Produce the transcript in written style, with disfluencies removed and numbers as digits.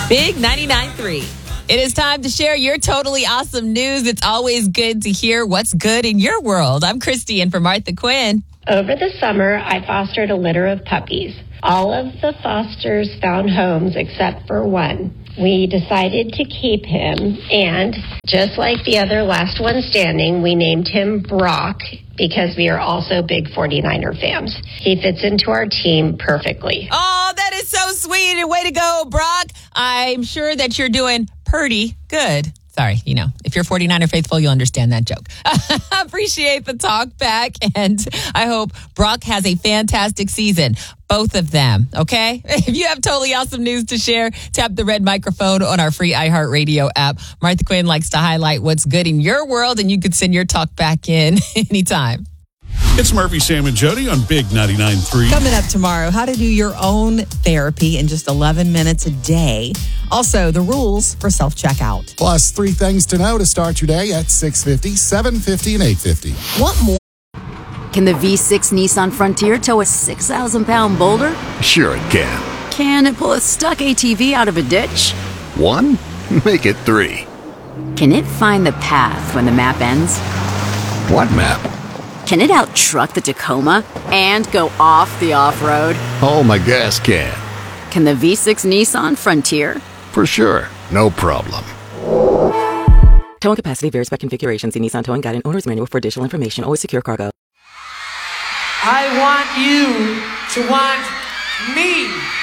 Big 99.3. It is time to share your totally awesome news. It's always good to hear what's good in your world. I'm Christy in for Martha Quinn. Over the summer, I fostered a litter of puppies. All of the fosters found homes except for one. We decided to keep him, and just like the other last one standing, we named him Brock because we are also big 49er fans. He fits into our team perfectly. Oh, that is so sweet. Way to go, Brock. I'm sure that you're doing pretty good. Sorry, if you're 49er faithful, you'll understand that joke. Appreciate the talk back, and I hope Brock has a fantastic season. Both of them, okay? If you have totally awesome news to share, tap the red microphone on our free iHeartRadio app. Martha Quinn likes to highlight what's good in your world, and you can send your talk back in anytime. It's Murphy, Sam, and Jody on Big 99.3. Coming up tomorrow, how to do your own therapy in just 11 minutes a day. Also, the rules for self-checkout. Plus, 3 things to know to start your day at 6:50, 7:50, and 8:50. Want more? Can the V6 Nissan Frontier tow a 6,000-pound boulder? Sure it can. Can it pull a stuck ATV out of a ditch? 1? Make it 3. Can it find the path when the map ends? What map? Can it out-truck the Tacoma and go off the off-road? Oh, my gas can. Can the V6 Nissan Frontier? For sure. No problem. Towing capacity varies by configuration. See Nissan Towing Guide and Owner's Manual for additional information. Always secure cargo. I want you to want me.